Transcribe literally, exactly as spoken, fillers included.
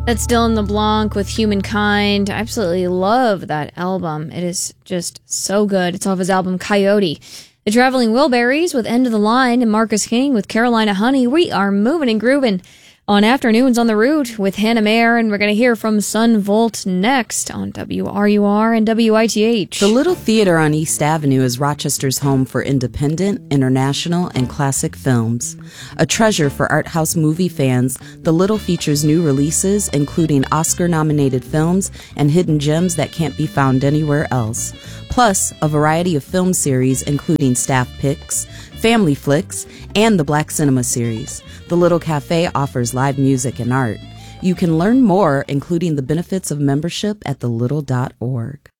That's Dylan LeBlanc with Humankind. I absolutely love that album. It is just so good. It's off his album Coyote. The Traveling Wilburys with End of the Line, and Marcus King with Carolina Honey. We are moving and grooving on Afternoons on the Route with Hannah Mayer, and we're going to hear from Sun Volt next on W R U R and W I T H. The Little Theater on East Avenue is Rochester's home for independent, international, and classic films. A treasure for art house movie fans, The Little features new releases, including Oscar-nominated films and hidden gems that can't be found anywhere else. Plus, a variety of film series, including staff picks, family flicks, and the Black Cinema series. The Little Cafe offers live music and art. You can learn more, including the benefits of membership, at the little dot org.